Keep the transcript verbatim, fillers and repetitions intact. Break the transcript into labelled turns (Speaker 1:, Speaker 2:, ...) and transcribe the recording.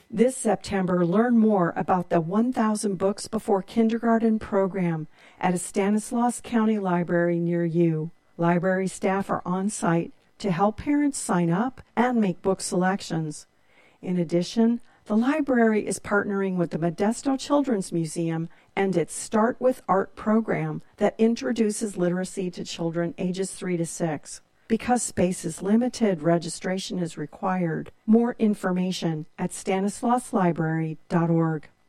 Speaker 1: This September, learn more about the one thousand Books Before Kindergarten program at a Stanislaus County library near you. Library staff are on site to help parents sign up and make book selections. In addition, the library is partnering with the Modesto Children's Museum and its Start with Art program that introduces literacy to children ages three to six. Because space is limited, registration is required. More information at stanislaus library dot org.